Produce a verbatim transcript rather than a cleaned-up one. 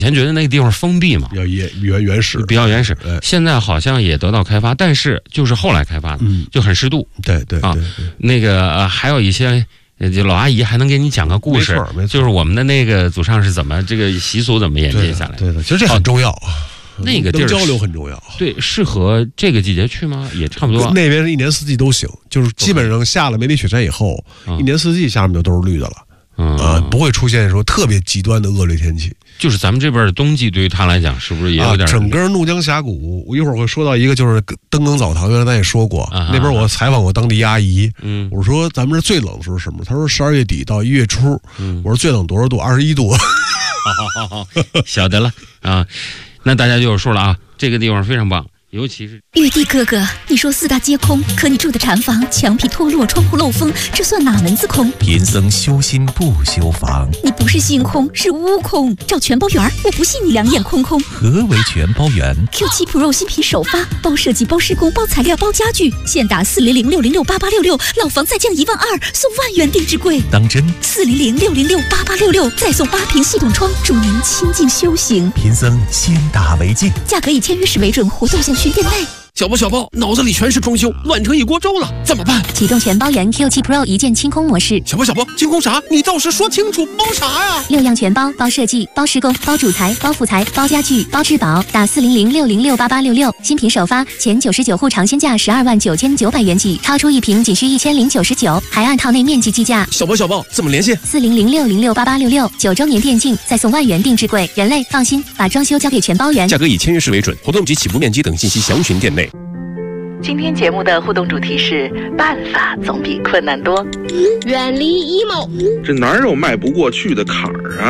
以前觉得那个地方封闭嘛， 比较原原原始， 比较原始。现在好像也得到开发，但是就是后来开发的，嗯、就很适度。 对对对、啊、 那个、呃、还有一些。就老阿姨还能给你讲个故事， 没错没错， 就是我们的那个祖上是怎么这个习俗怎么演变下来的。 对的，对的，其实这很重要啊。 那个地儿交流很重要。对， 适合这个季节去吗？也差不多。 那边是一年四季都行，就是基本上下了梅里雪山以后，嗯、一年四季下面就都是绿的了。嗯啊，不会出现说特别极端的恶劣天气。 就是咱们这边的冬季，对于他来讲，是不是也有点？ 啊、整个怒江峡谷，我一会儿会说到一个，就是登更澡堂，原来咱也说过，啊、那边我采访过当地阿姨，嗯，我说咱们这最冷的时候是什么？她说十二月底到一月初，嗯，我说最冷多少度？二十一度。 好好好好，晓得了啊，那大家就有数了啊，这个地方非常棒。尤其是玉帝哥哥，你说四大皆空，可你住的禅房墙皮脱落，窗户漏风，这算哪门子空？ 贫僧修心不修房， 你不是心空，是悟空。找全包圆，我不信你两眼空空。 何为全包圆 ？Q 七 Pro 新品首发，包设计、包施工、包材料、包家具，现打四零零六零六八八六六，老房再降一万二，送万元定制柜。 当真？ 四零零六零六八八六六，再送八屏系统窗，助您清静修行。 贫僧先打为敬， 价格以签约时为准，活动限群店内。 小包小包，脑子里全是装修，乱成一锅粥了，怎么办？ 启动全包圆 Q 七 Pro 一键清空模式。 小包小包，清空啥？你倒是说清楚，包啥呀？ 六样全包，包设计、包施工、包主材、包辅材、包家具、包质保。打四零零六零六八八六六，新品首发，前九十九户尝鲜价十二万九千九百元起，超出一瓶仅需一千零九十九，还按套内面积计价。 小包小包，怎么联系？ 四零零六零六八八六六，九周年店庆，再送万元定制柜。人类放心，把装修交给全包圆。 价格以签约时为准，活动及起步面积等信息详询店内。 今天节目的互动主题是办法总比困难多， 远离 emo， 这哪有迈不过去的坎儿啊？